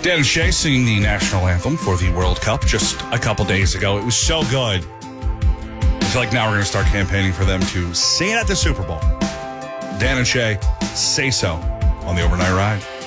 Dan and Shay singing the national anthem for the World Cup just a couple days ago. It was so good. I feel like now we're going to start campaigning for them to sing it at the Super Bowl. Dan and Shay, Say So on the Overnight Ride.